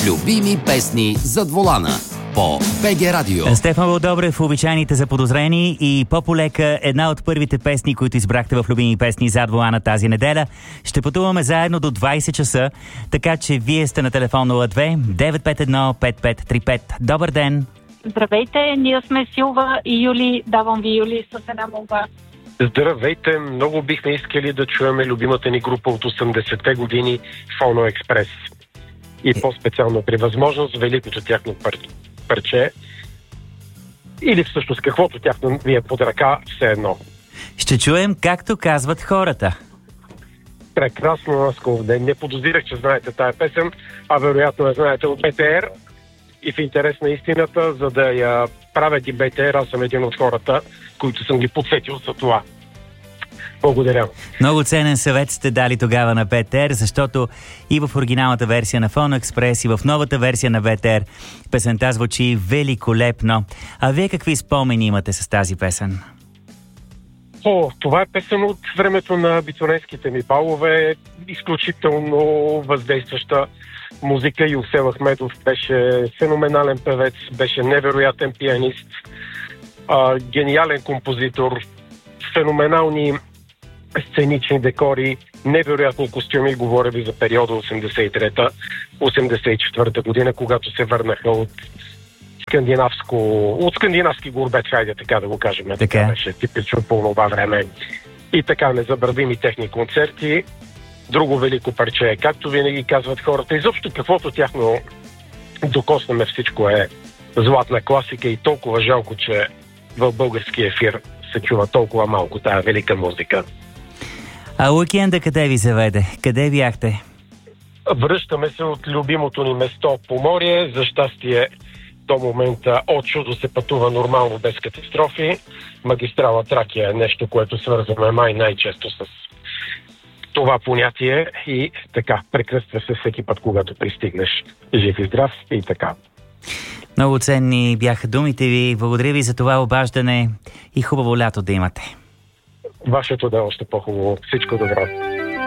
Любими песни зад волана по БГ Радио. Стефан Вълдобрев, обичайните заподозрени и по-полека една от първите песни, които избрахте в Любими песни зад волана тази неделя. Ще пътуваме заедно до 20 часа, така че вие сте на телефон 02 951 5535. Добър ден! Здравейте, ние сме Силва и Юли. Давам ви, Юли, с една молба. Здравейте, много бихме искали да чуем любимата ни група от 80-те години Фоно Експрес. И по-специално при възможност великото тяхно парче или всъщност каквото тяхно ви е под ръка, все едно. Ще чуем както казват хората. Прекрасно ласков ден. Не подозирах, че знаете тая песен, а вероятно я знаете от БТР. И в интерес на истината, за да я правят и БТР, аз съм един от хората, които съм ги подсетил за това. Благодаря. Много ценен съвет сте дали тогава на БТР, защото и в оригиналната версия на Фоно Експрес, и в новата версия на БТР песента звучи великолепно. А вие какви спомени имате с тази песен? Това е песен от времето на битоненските ми балове. Изключително въздействаща музика. Юсел Ахмедов беше феноменален певец, беше невероятен пианист, гениален композитор, феноменални сценични декори, невероятни костюми, говоря ви за периода 83-84 година, когато се върнаха от скандинавски гурбет, хайде така да го кажем. Така беше типично по това време. И така незабравими техни концерти. Друго велико парче, както винаги казват хората. Изобщо каквото тяхно докоснаме, всичко е златна класика и толкова жалко, че в български ефир се чува толкова малко тая велика музика. А уикенда къде ви заведе? Къде бяхте? Връщаме се от любимото ни место Поморие. За щастие до момента от чудо се пътува нормално без катастрофи. Магистрала Тракия е нещо, което свързваме най-често с това понятие и така, прекръства се всеки път, когато пристигнеш жив и здрав и така. Много ценни бяха думите ви. Благодаря ви за това обаждане и хубаво лято да имате. Вашето да е още по-хубаво. Всичко добро.